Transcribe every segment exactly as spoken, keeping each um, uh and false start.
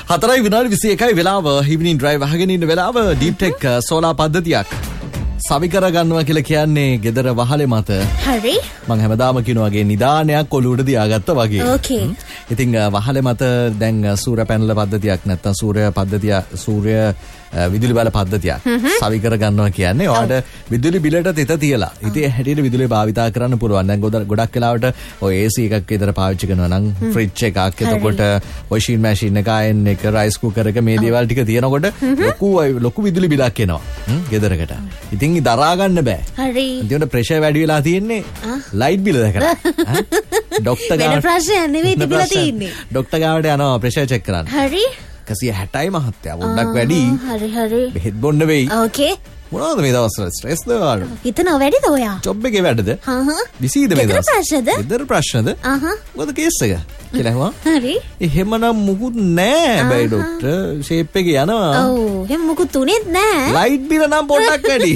හතරයි විනාඩි විසි එකයි වෙලාව. ඉවනින් ඩ්‍රයිව් අහගෙන ඉන්න වෙලාව. ඩීප් ටෙක් සෝලාර් පද්ධතියක් සවි කර ගන්නවා කියලා කියන්නේ ගෙදර වහලේ මත. හරි. මම හැමදාම කියනවා වගේ නිදානයක් ඔලුවට දියාගත්තා වගේ. ඕකේ. ඉතින් වහලේ මත දැන් සූර්ය පැනල පද්ධතියක් නැත්නම් සූර්ය පද්ධතිය සූර්ය විදුලි බල පද්ධතියක් සවි කර ගන්නවා කියන්නේ ඔයාලට විදුලි බිලට තිත තියලා ඉතින් හැටියට විදුලිය භාවිතා කරන්න පුළුවන්. දැන් ගොඩක් වෙලාවට ඔය A C එකක් විතර පාවිච්චි කරනවා නම් ෆ්‍රිජ් එකක් එතකොට වොෂින් මැෂින් එක අයන් එක රයිස් කුකර් එක මේ දේවල් ටික තියෙනකොට ලොකු ලොකු විදුලි බිලක් එනවා ගෙදරකට. ඉතින් දරා ගන්න බෑ. හරි. ඉතින් ප්‍රෙෂර් වැඩි වෙලා තියෙන්නේ ලයිට් බිල දැකලා. ડોක්ටර් ගාවට වෙන ප්‍රශ්නයක් නෙවෙයි තිබිලා තියෙන්නේ. ડોක්ටර් ගාවට යනවා ප්‍රෙෂර් චෙක් කරන්න. හරි. එකසිය හැටයි මහත්තයා පොඩ්ඩක් වැඩි. හරි හරි. බෙහෙත් බොන්න වෙයි. ඕකේ. මොනවද මේ දවස්වල ස්ට්‍රෙස් ද ඔයාලට? හිතනව වැඩිද ඔයා? ජොබ් එකේ වැඩද? හා හා. විසීද මේ දවස්? ගෙදර ප්‍රශ්නද? ගෙදර ප්‍රශ්නද? අහහ. මොකද කේස් එක? කියලා හුවා. හරි. එහෙමනම් මුකුත් නෑ බයි ડોක්ටර්. ෂේප් එකේ යනවා. ඔව්. එහෙම මුකුත් උනේත් නෑ. ලයිට් බිල නම් පොඩ්ඩක් වැඩි.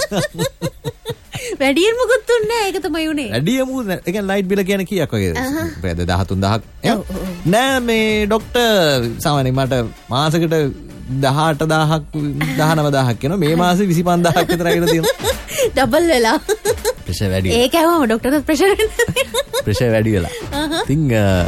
වැඩියෙන් මුකුත් උන්නේ නෑ. ඒක තමයි උනේ. වැඩියෙන් මුකුත් නෑ. ඒ කියන්නේ ලයිට් බිල කියන්නේ කීයක් වගේද? පැය දහතුන් දහයක්. නෑ මේ ડોක්ටර් සාමාන්‍යයෙන් මට මාසෙකට දහඅට දහයක් දහනව දහයක් වෙනවා. මේ මාසේ විසි පන්දාහක් විතර ඇවිල්ලා තියෙනවා. ඩබල් වෙලා. ප්‍රෙෂර් වැඩි. ඒක ඇහුවම ડોක්ටර්ට ප්‍රෙෂර් ප්‍රෙෂර් වැඩි වෙලා. ඉතින්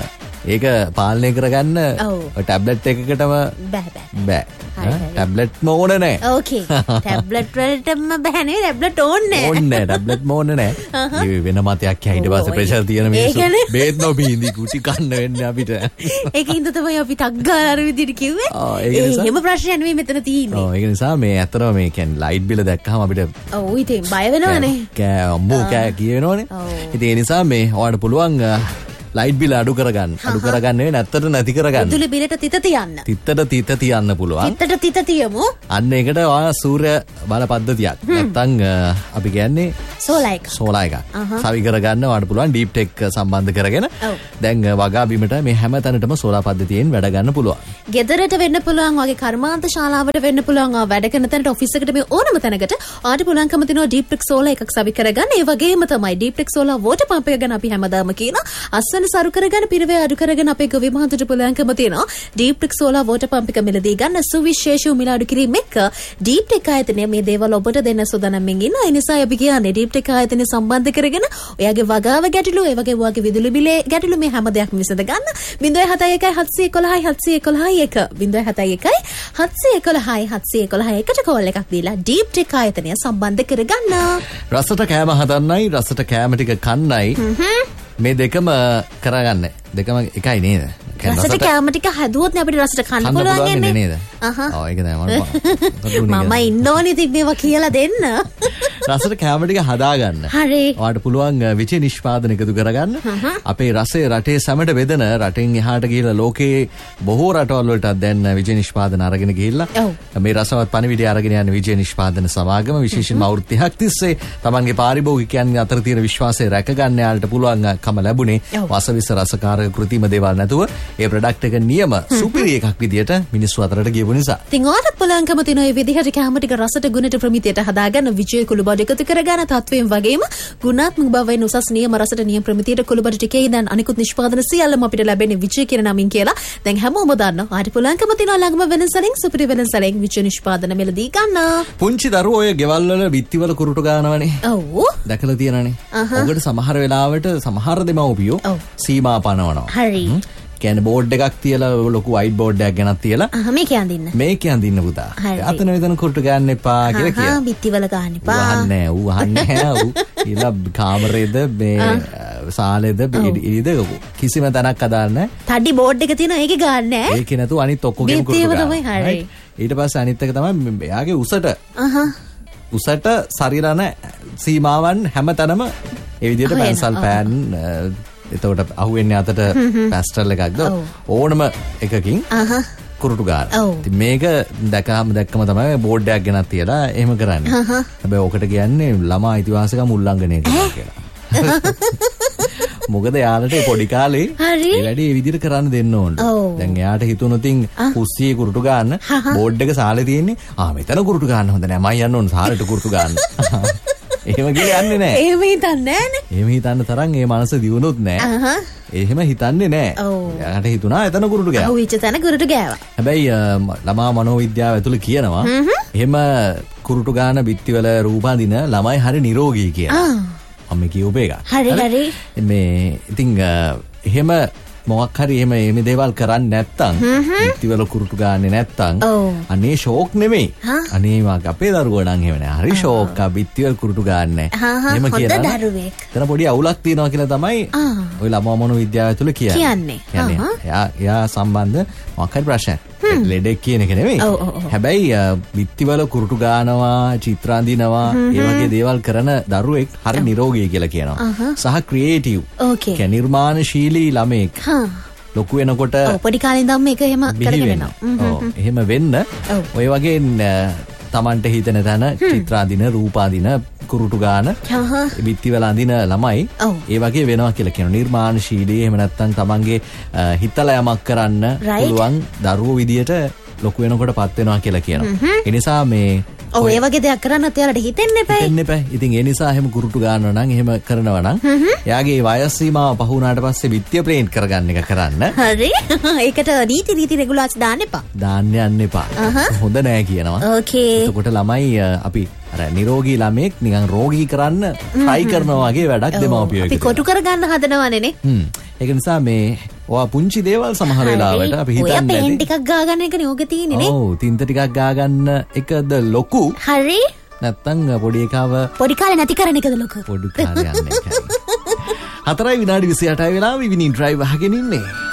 ඒක පාලනය කරගන්න ඔය ටැබ්ලට් එකකටම බෑ බෑ. බෑ. ටැබ්ලට්ම ඕන නෑ. ඕකේ. ටැබ්ලට් වලටම බෑ නේ. ටැබ්ලට් ඕනේ නෑ. ඕනේ නෑ. ටැබ්ලට්ම ඕනේ නෑ. මේ වෙන මතයක් කෑ ඊට පස්සේ ප්‍රෙෂර් තියෙන මිනිස්සු බේත් නොබීඳි කුටි කන්න වෙන්නේ අපිට. ඒකින්ද තමයි අපි ටක් ගාලා අර විදිහට කිව්වේ. ඒ එහෙම ප්‍රශ්නයක් නෙවෙයි මෙතන තියෙන්නේ. ඔව් ඒක නිසා මේ ඇත්තටම මේ කියන්නේ ලයිට් බිල දැක්කම අපිට ඔව් ඉතින් බය වෙනවනේ. කෑ අම්මෝ කෑ කියවෙනවනේ. ඉතින් ඒ නිසා මේ ඔයාලට පුළුවන් ලයිට් බිල අඩු කරගන්න. අඩු කරගන්න නෙවෙයි නැත්තට නැති කරගන්න. විදුලි බිලට තිත තියන්න. තිතට තිත තියන්න පුළුවන්. තිතට තිත තියමු. අන්න ඒකට ඔයා සූර්ය බල පද්ධතියක්. නැත්තම් අපි කියන්නේ සෝලාර් එක. සෝලාර් එකක්. සවි කරගන්න ඔයාලට පුළුවන් ඩීප් ටෙක් සම්බන්ධ කරගෙන. දැන් වගා බිමට මේ හැම තැනටම සෝලාර් පද්ධතියෙන් වැඩ ගන්න පුළුවන්. ගෙදරට වෙන්න පුළුවන් වගේ කර්මාන්ත ශාලාවට වෙන්න පුළුවන් වැඩ කරන තැනට ඔෆිස් එකට මේ ඕනම තැනකට ඔයාලට පුළුවන්කම තියෙනවා ඩීප් ටෙක් සෝලාර් එකක් සවි කරගන්න. ඒ වගේම තමයි deep tech solar water pump එක ගැන අපි හැමදාම කියන අස්වැන්න සරු කරගෙන පිරවේ අඩු කරගෙන අපේ ගොවි මහන්තට පුළුවන්කම තියෙනවා deep tech solar water pump එක මිලදී ගන්න සුවිශේෂ මිල අඩු කිරීම එක්ක ඩීප් ටෙක් ආයතනය මේ දේවල් ඔබට දෙන්න සූදානම්ෙන් ඉන්නවා. ඒ නිසා අපි කියන්නේ ඩීප් ටෙක් ආයතනය සම්බන්ධ කරගෙන ඔයාගේ වගාව ගැටලු ඒ වගේ ඔයාගේ විදුලි බිලේ ගැටලු මේ හැම දෙයක්ම විසඳ ගන්න ज़ीरो सात एक හත්සිය එකොළහයි හත්සිය එකොළහයි එක ज़ीरो सात एक හත්සිය එකොළහයි හත්සිය එකොළහයි එකට කෝල් එකක් දීලා ඩීප් ටෙක් ආයතනය සම්බන්ධ කරගන්න. රසට කෑම හදන්නයි රසට කෑම ටික කන්නයි මේ දෙකම කරගන්න. දෙකම එකයි නේද? රසට කෑම ටික හැදුවොත් නේ අපිට රසට කන්න පුළුවන් නේද? අහහ. ඔව් ඒක තමයි මම. මම ඉන්න ඕනේ ඉතින් මේවා කියලා දෙන්න. රසට කෑම ටික හදාගන්න. හරි. ඔයාලට පුළුවන් විචේ නිෂ්පාදන එකතු කරගන්න. අපේ රසයේ රටේ සැමට බෙදෙන රටෙන් එහාට ගිහිල්ලා ලෝකේ බොහෝ රටවල් වලට දැන් විචේ නිෂ්පාදන අරගෙන ගිහිල්ලා මේ රසවත් පණිවිඩය අරගෙන යන විචේ නිෂ්පාදන සමාගම විශේෂයෙන්ම අවුරුදු තිහක් තිස්සේ තමන්ගේ පාරිභෝගිකයන් අතර තියෙන විශ්වාසය රැක ගන්න යාලට පුළුවන්කම ලැබුණේ වසවිස රසකාරක කෘතිම දේවල් නැතුව ඒ ප්‍රොඩක්ට් එක නියම සුපිරි එකක් විදියට මිනිස්සු අතරට ගියපු නිසා. ඉතින් ඔයාලට පුළුවන්කම තියෙන මේ විදිහට කැම ටික රසට ගුණට ප්‍රමිතියට හදාගන්න විජය කුළු බඩ එකතු කරගන්න තත්වයෙන් වගේම ගුණාත්මක බවෙන් උසස් නියම රසට නියම ප්‍රමිතියට කුළු බඩ ටිකේ ඉඳන් අනිකුත් නිෂ්පාදන සියල්ලම අපිට ලැබෙන්නේ විජය කියන නමින් කියලා. දැන් හැමෝම දන්නවා. ආට පුළුවන්කම තියෙනවා ළඟම වෙනසලින් සුපිරි වෙනසලින් විජය නිෂ්පාදන මෙලදී ගන්න. පුංචි දරුවෝ ඔය ගෙවල් වල බිත්තිවල කුරුටු ගන්නවනේ. ඔව්. දැකලා තියෙනනේ. ඔකට සමහර වෙලාවට සමහර දෙමව්පියෝ සීමා පනවනවා. හරි. කියන්නේ බෝඩ් එකක් තියලා ලොකු වයිට් බෝඩ් එකක් ගෙනත් තියලා අහ මේක යන්දින්න මේක යන්දින්න පුතා අතන මෙතන කුරුටු ගන්න එපා කියලා කියනවා. හා බිත්තිවල ගන්න එපා. වහන්නේ ඌ වහන්නේ ඌ කියලා කාමරේද මේ සාලේද ඉරිද කිසිම තැනක් අදාළ නැහැ. තඩි බෝඩ් එක තියෙනවා ඒකේ ගන්න නැහැ. ඒකේ නැතුව අනිත් ඔක්කොගෙම කුරුටු ගන්නවා. ඊට පස්සේ අනිත් එක තමයි එයාගේ උසට අහ උසට ශරීරන සීමාවන් හැමතැනම ඒ විදිහට පැන්සල් පෑන් එතකොට අහුවෙන්නේ අතට පැස්ටල් එකක්ද ඕනම එකකින් කුරුටු ගන්න. ඉතින් මේක දැකම දැක්කම තමයි බෝඩ් එකක් ගෙනත් තියලා එහෙම කරන්නේ. හැබැයි ඔකට කියන්නේ ළමා අයිතිවාසිකම් උල්ලංඝනය කරනවා කියලා. මොකද යාලට පොඩි කාලේ ඒ වැඩේ ඒ විදිහට කරන්න දෙන්න ඕන. දැන් එයාට හිතුනොත් ඉතින් කුස්සියේ කුරුටු ගන්න බෝඩ් එක සාලේ තියෙන්නේ. ආ මෙතන කුරුටු ගන්න හොඳ නෑ. මම යන්න ඕන සාලේට කුරුටු ගන්න. එහෙම කියලා යන්නේ නැහැ. එහෙම හිතන්නේ නැහනේ. එහෙම හිතන්න තරම් ඒ මනස දියුණුත් නැහැ. අහහ. එහෙම හිතන්නේ නැහැ. ඔව්. එයාට හිතුණා එතන කුරුටු ගෑවා. ඔව් ඉච්ච තැන කුරුටු ගෑවා. හැබැයි ළමා මනෝවිද්‍යාව ඇතුළේ කියනවා එහෙම කුරුටු ගාන බිත්තිවල රූප අඳින ළමයි හරි නිරෝගී කියලා. ආ. මම කියූප එක. හරි හරි. මේ ඉතින් එහෙම මොකක් හරි එහෙම මේ දේවල් කරන්නේ නැත්තම් බිත්තිවල කුරුටු ගාන්නේ නැත්තම් අනේ ෂෝක් නෙමෙයි. අනේ වාගේ අපේ දරුවෝ නම් එහෙම නෑ. හරි ෂෝක් ආ බිත්තිවල කුරුටු ගාන්නේ. එහෙම කියලා. හොඳ දරුවෙක්. එතන පොඩි අවුලක් තියෙනවා කියලා තමයි ඔය ළමා මනෝවිද්‍යාව ඇතුළේ කියන්නේ. කියන්නේ. එයා එයා සම්බන්ධ මොකක් හරි ප්‍රශ්නයක්. ලෙඩෙක් කියන එක නෙමෙයි. හැබැයි බිත්තිවල කුරුටු ගානවා, චිත්‍ර අඳිනවා, ඒ වගේ දේවල් කරන දරුවෙක් හරි නිරෝගී කියලා කියනවා. සහ ක්‍රියේටිව්. කියන්නේ නිර්මාණශීලී ළමෙක්. ලොකු වෙනකොට පොඩි කාලේ ඉඳන් මේක එහෙම කරගෙන යනවා. ඔව්. එහෙම වෙන්න ඔය වගේ Tamante හිතන තැන චිත්‍ර අඳින, රූප අඳින, කුරුටු ගාන, බිත්තිවල අඳින ළමයි ඒ වගේ වෙනවා කියලා කියනවා. නිර්මාණශීලී එහෙම නැත්නම් තමන්ගේ හිතලා යමක් කරන්න පුළුවන් දරුවෝ විදියට ලොකු වෙනකොට පත් වෙනවා කියලා කියනවා. ඒ නිසා මේ ඔව් ඒ වගේ දෙයක් කරන්නත් එයාලට හිතෙන්න එපා. හිතෙන්න එපා. ඉතින් ඒ නිසා එහෙම කුරුටු ගන්නවා නම් එහෙම කරනවා නම් එයාගේ වයස් සීමාව පහ වුණාට පස්සේ බිත්තිය ප්ලේන් කරගන්න එක කරන්න. හරි. ඒකට නීති නීති රෙගුලාස් දාන්න එපා. දාන්න යන්න එපා. හොඳ නෑ කියනවා. ඕකේ. එතකොට ළමයි අපි අර නිරෝගී ළමෙක් නිකන් රෝගී කරන්න try කරනවා වගේ වැඩක් දෙමව්පියෝ අපි කොටු කරගන්න හදනවනේ. හ්ම්. ඒක නිසා මේ ඔයා පුංචි දේවල් සමහර වෙලාවට අපි හිතන්නේ ඔය පෙන් ටිකක් ගා ගන්න එකනේ ඕක තියෙන්නේ නේ. ඔව් තින්ත ටිකක් ගා ගන්න එකද ලොකු. හරි. නැත්තම් පොඩි එකව පොඩි කාලේ නැති කරන එකද ලොකු. පොඩි කාලේ යන්නේ එකයි. හතරයි විනාඩි විසිඅටයි වෙලාව ඉවිනින් ඩ්‍රයිව් අහගෙන ඉන්නේ.